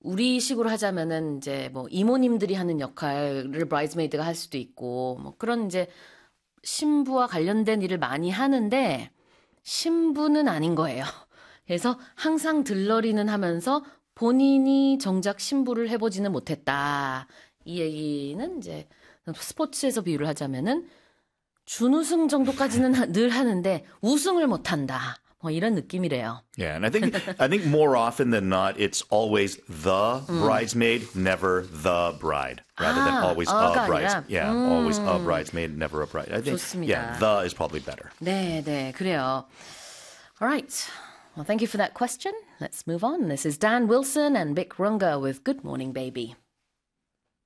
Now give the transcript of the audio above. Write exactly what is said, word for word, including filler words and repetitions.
우리식으로 하자면은 이제 뭐 이모님들이 하는 역할을 브라이드메이드가 할 수도 있고 뭐 그런 이제 신부와 관련된 일을 많이 하는데 신부는 아닌 거예요. 그래서 항상 들러리는 하면서 본인이 정작 신부를 해보지는 못했다. 이 얘기는 이제 스포츠에서 비유를 하자면은 준우승 정도까지는 하- 늘 하는데 우승을 못한다. 뭐 이런 느낌이래요. Yeah, and I think I think more often than not, it's always the bridesmaid, never the bride, rather than 아, always 어가 a bride. 아니라? Yeah, always a bridesmaid, never a bride. I think 좋습니다. yeah, the is probably better. 네, 네, 그래요. All right. Well, thank you for that question. Let's move on. This is Dan Wilson and Vic Runga with Good Morning Baby.